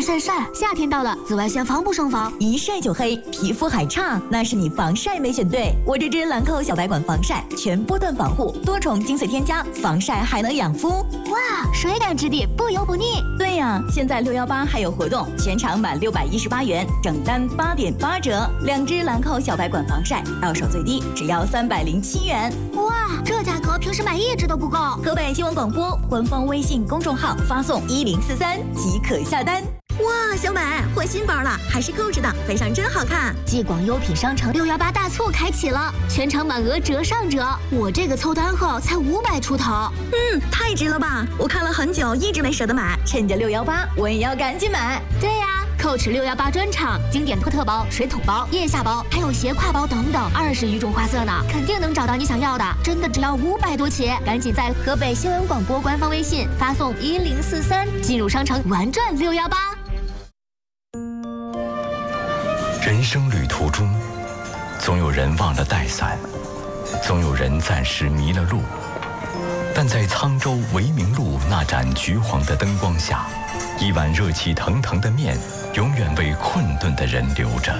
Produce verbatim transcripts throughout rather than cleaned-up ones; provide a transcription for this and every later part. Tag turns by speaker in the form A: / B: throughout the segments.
A: 晒晒，夏天到了，紫外线防不胜防，
B: 一晒就黑，皮肤还差，那是你防晒没选对。我这支兰蔻小白管防晒，全波段防护，多重精粹添加，防晒还能养肤。
A: 哇，水感质地，不油不腻。
B: 对呀，现在六一八还有活动，全场满六百一十八元，整单八点八折。两支兰蔻小白管防晒，到手最低只要三百零七元。
A: 哇，这价格平时买一支都不够。
B: 河北新闻广播官方微信公众号发送一零四三即可下单。哇，小美换新包了，还是Coach的，配上真好看。
A: 继广优品商城六幺八大促开启了，全场满额折上折。我这个凑单后才五百出头，
B: 嗯，太值了吧！我看了很久，一直没舍得买，趁着六幺八，我也要赶紧买。
A: 对呀，Coach六幺八专场，经典托特包、水桶包、腋下包，还有斜挎包等等，二十余种花色呢，肯定能找到你想要的。真的只要五百多起，赶紧在河北新闻广播官方微信发送一零四三，进入商城玩转六幺八。
C: 人生旅途中，总有人忘了带伞，总有人暂时迷了路，但在沧州维明路那盏橘黄的灯光下，一碗热气腾腾的面永远为困顿的人留着。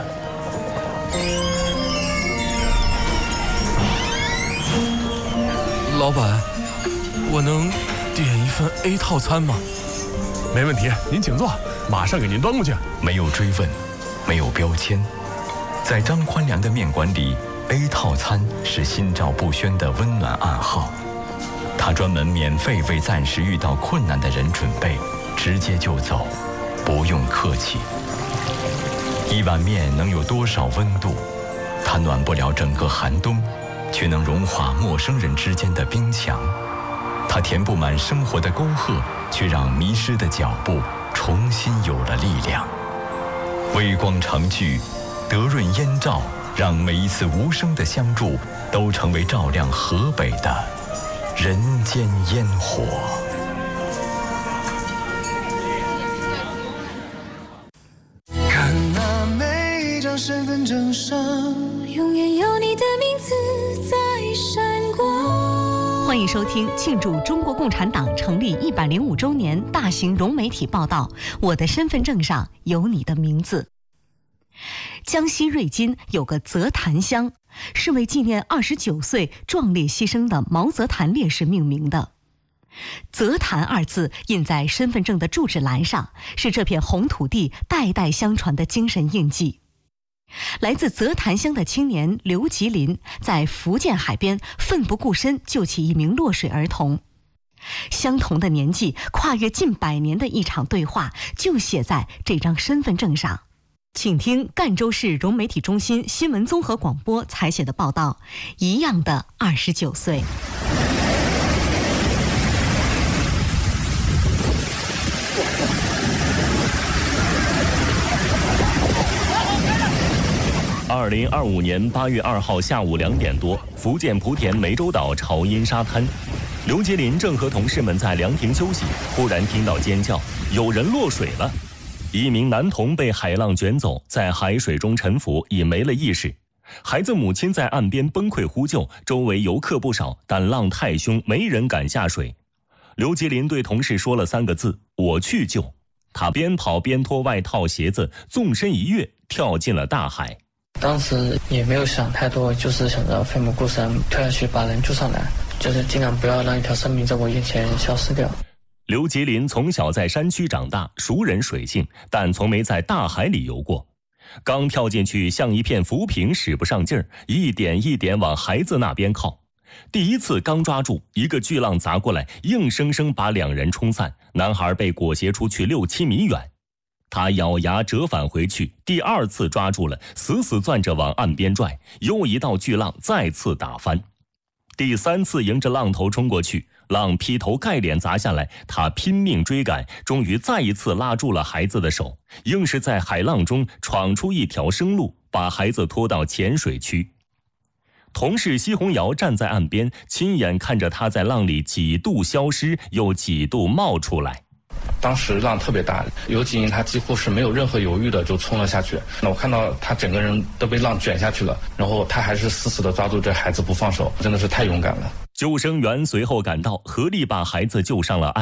D: 老板，我能点一份 A 套餐吗？
E: 没问题，您请坐，马上给您端过去。
C: 没有追问，没有标签，在张宽良的面馆里 ，A 套餐是心照不宣的温暖暗号。他专门免费为暂时遇到困难的人准备，直接就走，不用客气。一碗面能有多少温度？它暖不了整个寒冬，却能融化陌生人之间的冰墙。它填不满生活的沟壑，却让迷失的脚步重新有了力量。微光长聚，德润烟照，让每一次无声的相助都成为照亮河北的人间烟火。
F: 看那每一张身份证上，永远有你的名字在闪光。
G: 欢迎收听庆祝中国共产党成立一百零五周年大型融媒体报道《我的身份证上有你的名字》。江西瑞金有个泽潭乡，是为纪念二十九岁壮烈牺牲的毛泽潭烈士命名的。泽潭二字印在身份证的住址栏上，是这片红土地代代相传的精神印记。来自泽潭乡的青年刘吉林在福建海边奋不顾身救起一名落水儿童。相同的年纪，跨越近百年的一场对话，就写在这张身份证上。请听赣州市融媒体中心新闻综合广播采写的报道，一样的二十九岁。
H: 二零二五年八月二号下午两点多，福建莆田湄洲岛潮阴沙滩，刘杰林正和同事们在凉亭休息，忽然听到尖叫，有人落水了。一名男童被海浪卷走，在海水中沉浮，已没了意识。孩子母亲在岸边崩溃呼救，周围游客不少，但浪太凶，没人敢下水。刘杰林对同事说了三个字：我去救。他边跑边脱外套鞋子，纵身一跃，跳进了大海。
I: 当时也没有想太多，就是想着奋不顾身跳下去把人救上来，就是尽量不要让一条生命在我眼前消失掉。
H: 刘吉林从小在山区长大，熟稔水性，但从没在大海里游过。刚跳进去，像一片浮萍，使不上劲儿，一点一点往孩子那边靠。第一次刚抓住，一个巨浪砸过来，硬生生把两人冲散，男孩被裹挟出去六七米远。他咬牙折返回去，第二次抓住了，死死攥着往岸边拽，又一道巨浪再次打翻。第三次迎着浪头冲过去，浪劈头盖脸砸下来，他拼命追赶，终于再一次拉住了孩子的手，硬是在海浪中闯出一条生路，把孩子拖到浅水区。同事奚红瑶站在岸边，亲眼看着他在浪里几度消失，又几度冒出来。
J: 当时浪特别大，刘吉林他几乎是没有任何犹豫的就冲了下去。那我看到他整个人都被浪卷下去了，然后他还是死死地抓住这孩子不放手，真的是太勇敢了。
H: 救生员随后赶到，合力把孩子救上了岸。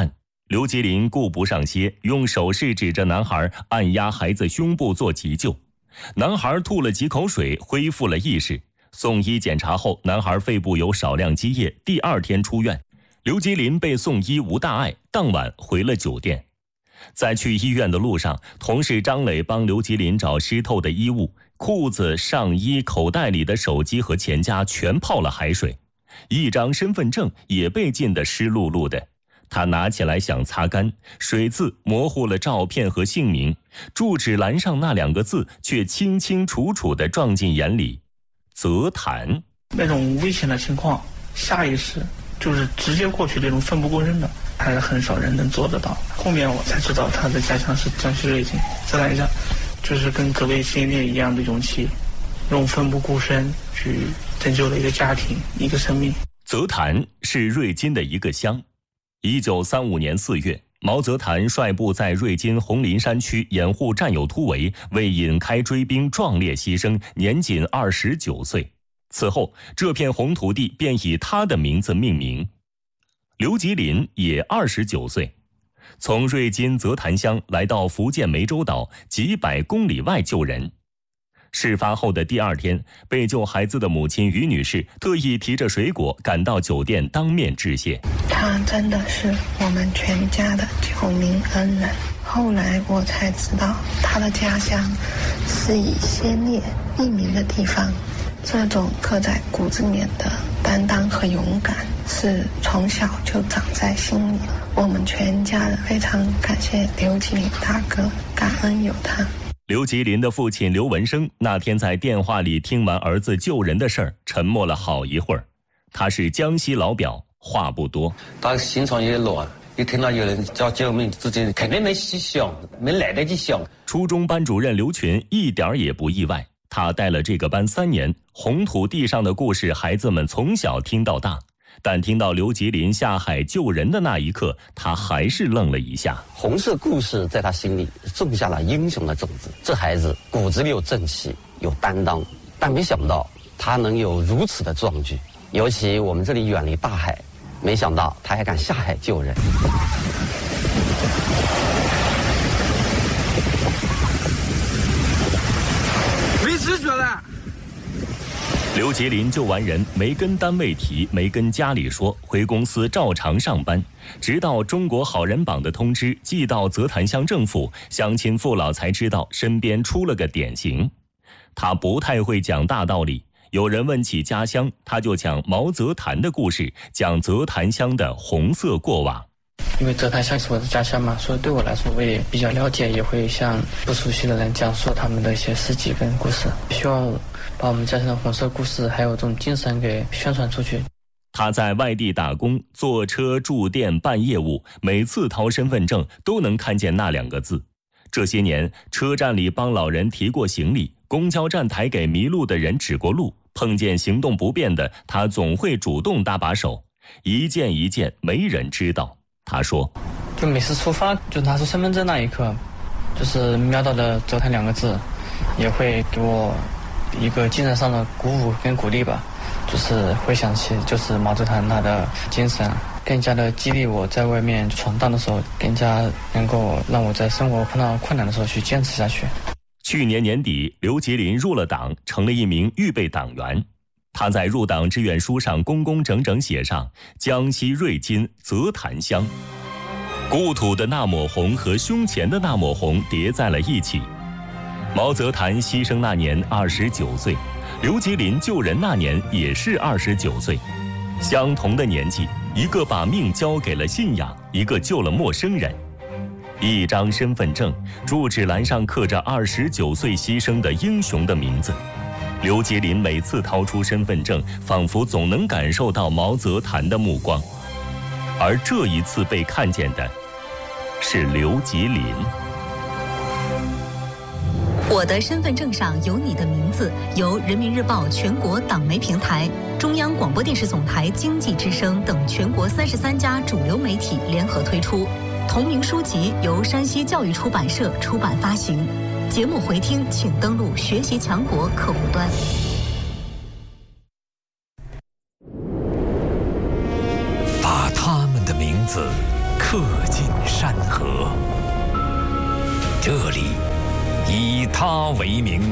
H: 刘吉林顾不上些，用手势指着男孩，按压孩子胸部做急救。男孩吐了几口水，恢复了意识。送医检查后，男孩肺部有少量积液，第二天出院。刘吉林被送医无大碍，当晚回了酒店。在去医院的路上，同事张磊帮刘吉林找湿透的衣物，裤子、上衣、口袋里的手机和钱夹全泡了海水，一张身份证也被浸得湿漉漉的。他拿起来想擦干，水渍模糊了照片和姓名，住址栏上那两个字却清清楚楚地撞进眼里：泽潭。
K: 那种危险的情况，下意识就是直接过去，这种奋不顾身的还是很少人能做得到。后面我才知道他的家乡是江西瑞金，再来一下就是跟葛贝先烈一样的勇气，用奋不顾身去拯救了一个家庭，一个生命。
H: 泽潭是瑞金的一个乡。一九三五年四月，毛泽潭率部在瑞金红林山区掩护战友突围，为引开追兵壮烈牺牲，年仅二十九岁。此后，这片红土地便以他的名字命名。刘吉林也二十九岁，从瑞金泽潭乡来到福建湄洲岛几百公里外救人。事发后的第二天，被救孩子的母亲于女士特意提着水果赶到酒店当面致谢。
L: 他真的是我们全家的救命恩人。后来我才知道，他的家乡是以先烈命名的地方。这种刻在骨子里面的担当和勇敢，是从小就长在心里。我们全家人非常感谢刘吉林大哥，感恩有他。
H: 刘吉林的父亲刘文生那天在电话里听完儿子救人的事儿，沉默了好一会儿。他是江西老表，话不多。
M: 他心肠也乱，一听到有人叫救命，自己肯定没细想，没来得及想。
H: 初中班主任刘群一点也不意外，他带了这个班三年，红土地上的故事，孩子们从小听到大。但听到刘吉林下海救人的那一刻，他还是愣了一下。
M: 红色故事在他心里种下了英雄的种子，这孩子骨子里有正气，有担当，但没想到他能有如此的壮举。尤其我们这里远离大海，没想到他还敢下海救人。
K: 没知觉了。
H: 刘吉林救完人，没跟单位提，没跟家里说，回公司照常上班，直到中国好人榜的通知寄到泽潭乡政府，乡亲父老才知道身边出了个典型。他不太会讲大道理，有人问起家乡，他就讲毛泽潭的故事，讲泽潭乡的红色过往。
I: 因为泽潭乡是我的家乡嘛，所以对我来说我也比较了解，也会向不熟悉的人讲述他们的一些事迹跟故事，希望把我们家乡的红色故事还有这种精神给宣传出去。
H: 他在外地打工，坐车住店办业务，每次掏身份证都能看见那两个字。这些年，车站里帮老人提过行李，公交站台给迷路的人指过路，碰见行动不便的，他总会主动搭把手。一件一件，没人知道。他说，
I: 就每次出发就拿出身份证那一刻，就是瞄到的泽潭两个字，也会给我一个精神上的鼓舞跟鼓励吧，就是回想起就是毛泽潭他的精神，更加的激励我在外面闯荡的时候，更加能够让我在生活碰到困难的时候去坚持下去。
H: 去年年底，刘吉林入了党，成了一名预备党员。他在入党志愿书上工工整整写上江西瑞金泽潭乡，故土的那抹红和胸前的那抹红叠在了一起。毛泽潭牺牲那年二十九岁，刘吉林救人那年也是二十九岁，相同的年纪，一个把命交给了信仰，一个救了陌生人。一张身份证，住址栏上刻着二十九岁牺牲的英雄的名字。刘吉林每次掏出身份证，仿佛总能感受到毛泽潭的目光，而这一次被看见的是刘吉林。
G: 我的身份证上有你的名字，由人民日报全国党媒平台、中央广播电视总台经济之声等全国三十三家主流媒体联合推出，同名书籍由山西教育出版社出版发行。节目回听请登录学习强国客户端。
N: 把他们的名字刻进山河。这里以他为名。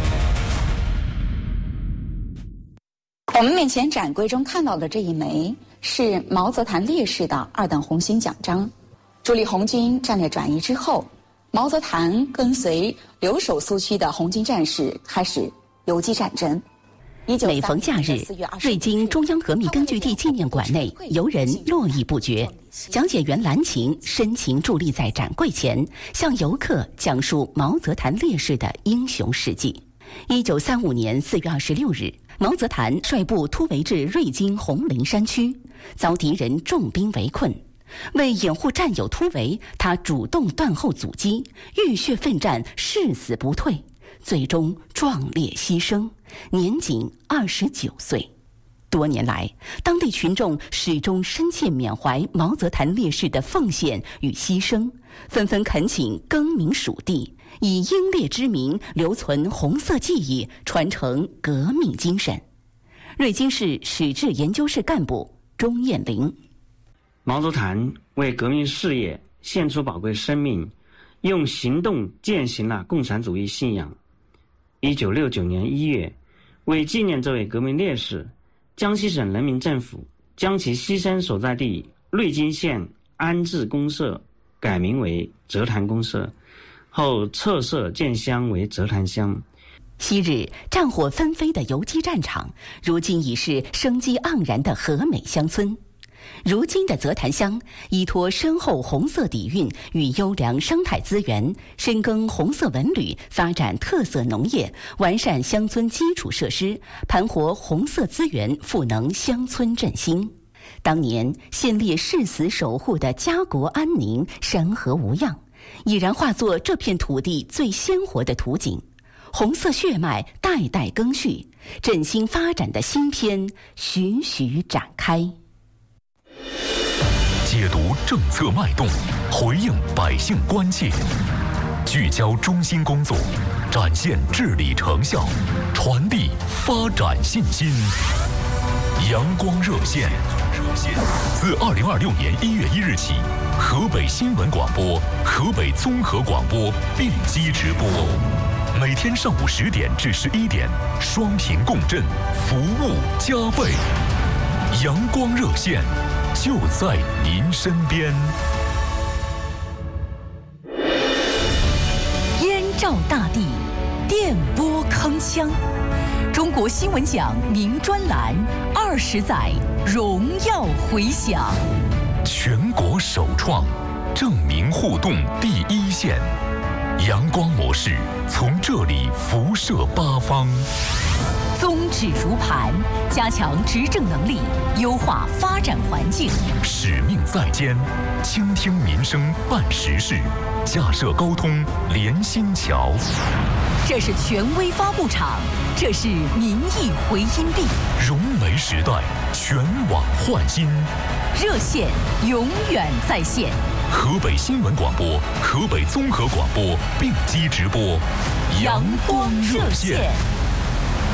O: 我们面前展柜中看到的这一枚是毛泽谈烈士的二等红星奖章。朱立红军战略转移之后，毛泽谈跟随留守苏区的红军战士开始游击战争。
G: 每逢假日，瑞金中央革命根据地纪念馆内游人络绎不绝，讲解员蓝琴深情伫立在展柜前，向游客讲述毛泽谈烈士的英雄事迹。一九三五年四月二十六日，毛泽谈率部突围至瑞金红林山区，遭敌人重兵围困。为掩护战友突围，他主动断后阻击，浴血奋战，誓死不退，最终壮烈牺牲，年仅二十九岁。多年来，当地群众始终深切缅怀毛泽谈烈士的奉献与牺牲，纷纷恳请更名属地，以英烈之名留存红色记忆，传承革命精神。瑞金市史志研究室干部钟艳玲：
P: 毛泽谈为革命事业献出宝贵生命，用行动践行了共产主义信仰。一九六九年一月，为纪念这位革命烈士，江西省人民政府将其牺牲所在地瑞金县安置公社改名为泽潭公社，后撤设建乡为泽潭乡。
G: 昔日战火纷飞的游击战场，如今已是生机盎然的和美乡村。如今的泽潭乡依托深厚红色底蕴与优良生态资源，深耕红色文旅，发展特色农业，完善乡村基础设施，盘活红色资源，赋能乡村振兴。当年献烈誓死守护的家国安宁、山河无恙，已然化作这片土地最鲜活的图景。红色血脉代代更续，振兴发展的新篇徐徐展开。
Q: 解读政策脉动，回应百姓关切，聚焦中心工作，展现治理成效，传递发展信心。阳光热线自二零二六年一月一日起，河北新闻广播、河北综合广播并机直播，每天上午十点至十一点，双频共振，服务加倍。阳光热线就在您身边。
R: 燕赵大地，电波铿锵。中国新闻奖名专栏，二十载荣耀回响。
Q: 全国首创，证明互动第一线。阳光模式从这里辐射八方。
R: 宗旨如磐，加强执政能力，优化发展环境。
Q: 使命在肩，倾听民生办实事，架设沟通连心桥。
R: 这是权威发布场，这是民意回音壁。
Q: 融媒时代，全网焕新。
R: 热线永远在线。
Q: 河北新闻广播、河北综合广播并机直播，
R: 阳光热线。